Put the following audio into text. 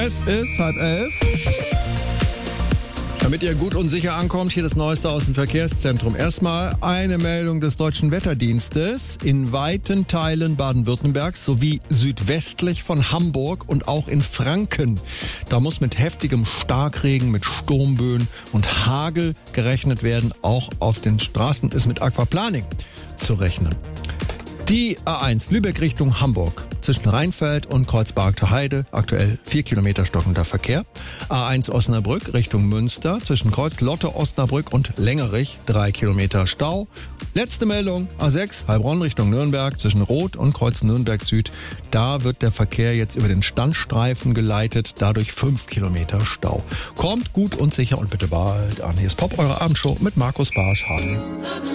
Es ist 10:30. Damit ihr gut und sicher ankommt, hier das Neueste aus dem Verkehrszentrum. Erstmal eine Meldung des Deutschen Wetterdienstes. In weiten Teilen Baden-Württembergs sowie südwestlich von Hamburg und auch in Franken. Da muss mit heftigem Starkregen, mit Sturmböen und Hagel gerechnet werden. Auch auf den Straßen ist mit Aquaplaning zu rechnen. Die A1 Lübeck Richtung Hamburg. Zwischen Rheinfeld und Kreuzberger Heide aktuell 4 Kilometer stockender Verkehr. A1 Osnabrück Richtung Münster. Zwischen Kreuz Lotte, Osnabrück und Längerich 3 Kilometer Stau. Letzte Meldung, A6 Heilbronn Richtung Nürnberg. Zwischen Roth und Kreuz Nürnberg Süd. Da wird der Verkehr jetzt über den Standstreifen geleitet. Dadurch 5 Kilometer Stau. Kommt gut und sicher und bitte bald an. Hier ist Pop, eure Abendshow mit Markus Barsch. Hallo.